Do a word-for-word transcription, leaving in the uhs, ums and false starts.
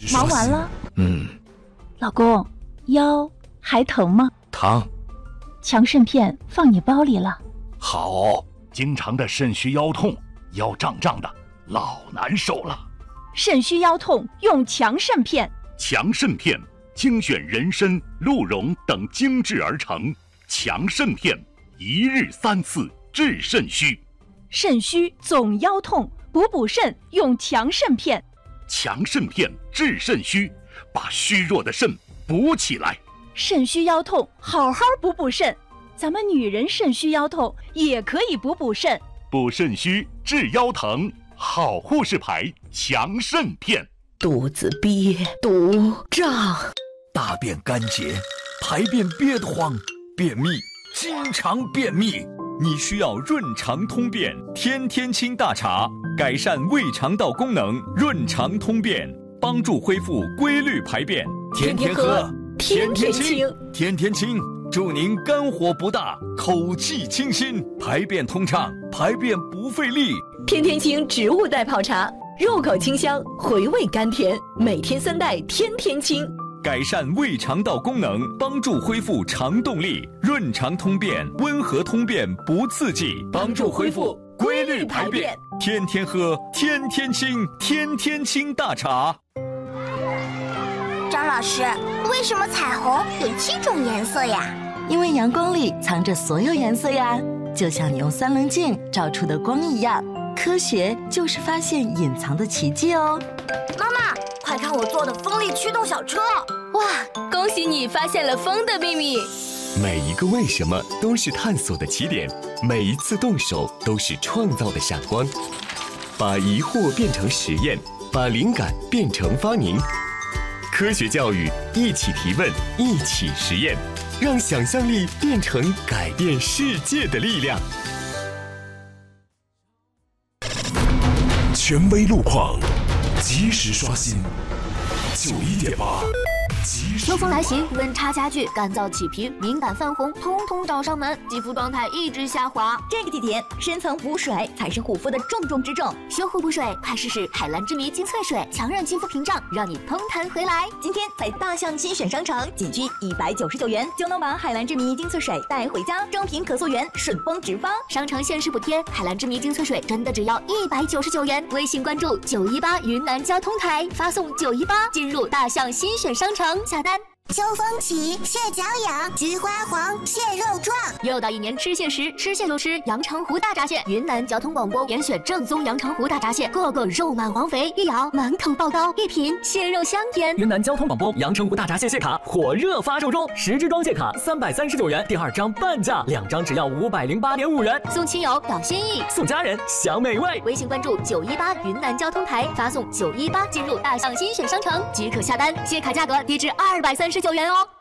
忙完了？ 嗯。 老公，腰还疼吗？ 疼。 强肾片放你包里了。 好，经常的肾虚腰痛，腰胀胀的，老难受了。 肾虚腰痛用强肾片。 强肾片精选人参、鹿茸等精制而成，强肾片一日三次治肾虚。 肾虚总腰痛，补补肾用强肾片。 强肾片治肾虚，把虚弱的肾补起来。 肾虚腰痛，好好补补肾。咱们女人肾虚腰痛也可以补补肾。 补肾虚治腰疼，好护士牌强肾片。 肚子憋、肚胀， 大便干结，排便憋得慌，便秘，经常便秘。 你需要润肠通便天天清大茶，改善胃肠道功能，润肠通便，帮助恢复规律排便。 天天喝， 天天清， 天天清，祝您肝火不大，口气清新，排便通畅，排便不费力。 天天清植物代泡茶，入口清香，回味甘甜，每天三袋，天天清。 改善胃肠道功能，帮助恢复肠动力，润肠通便，温和通便不刺激， 帮助恢复规律排便。 天天喝，天天清，天天清大茶。 张老师，为什么彩虹有七种颜色呀？ 因为阳光里藏着所有颜色呀，就像你用三棱镜照出的光一样。科学就是发现隐藏的奇迹哦。 妈妈，快看我做的风力驱动小车！ 哇，恭喜你发现了风的秘密。 每一个为什么都是探索的起点，每一次动手都是创造的闪光。把疑惑变成实验，把灵感变成发明。科学教育，一起提问，一起实验，让想象力变成改变世界的力量。 权威路况，及时刷新。九一点八，及时。 秋风来袭，温差加剧，干燥起皮，敏感泛红，通通找上门。肌肤状态一直下滑。 这个季节，深层补水才是护肤的重中之重。 修护补水，快试试海蓝之谜精粹水，强韧肌肤屏障，让你嘭弹回来。 今天在大象新选商城，仅需一百九十九元就能把海蓝之谜精粹水带回家，正品可溯源，顺丰直发。 商城限时补贴，海蓝之谜精粹水真的只要一百九十九元。微信关注九一八云南交通台，发送九一八进入大象新选商城下单。 秋风起，蟹脚痒，菊花黄，蟹肉壮。 又到一年吃蟹时，吃蟹就吃阳澄湖大闸蟹。云南交通广播严选正宗阳澄湖大闸蟹，个个肉满黄肥，一咬满口爆膏，一品蟹肉香甜。 云南交通广播阳澄湖大闸蟹蟹卡火热发售中，十支装蟹卡三百三十九元，第二张半价，两张只要五百零八点五元。 送亲友表心意， 送家人享美味。 微信关注九一八云南交通台，发送九一八进入大象新选商城即可下单，蟹卡价格低至二百三十九元哦。